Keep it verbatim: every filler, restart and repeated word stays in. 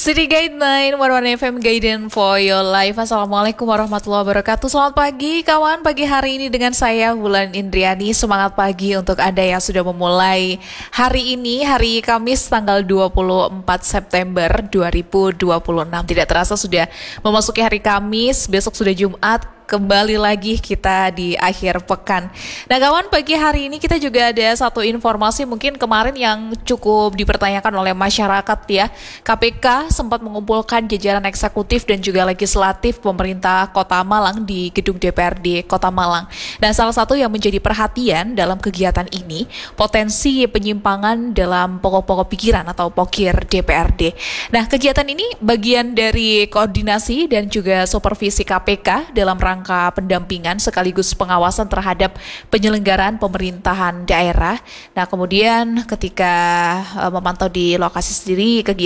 City Guide sembilan satu satu F M Guidance for your life. Assalamualaikum warahmatullahi wabarakatuh. Selamat pagi kawan, pagi hari ini dengan saya Wulan Indriani. Semangat pagi untuk Anda yang sudah memulai hari ini, hari Kamis tanggal dua puluh empat September dua ribu dua puluh enam. Tidak terasa sudah memasuki hari Kamis, besok sudah Jumat. Kembali lagi kita di akhir pekan. Nah kawan, pagi hari ini kita juga ada satu informasi mungkin kemarin yang cukup dipertanyakan oleh masyarakat ya. K P K sempat mengumpulkan jajaran eksekutif dan juga legislatif pemerintah Kota Malang di gedung D P R D Kota Malang. Dan salah satu yang menjadi perhatian dalam kegiatan ini, potensi penyimpangan dalam pokok-pokok pikiran atau pokir D P R D. Nah kegiatan ini bagian dari koordinasi dan juga supervisi K P K dalam rangka rangka pendampingan sekaligus pengawasan terhadap penyelenggaraan pemerintahan daerah. Nah, kemudian ketika uh, memantau di lokasi sendiri kegiatan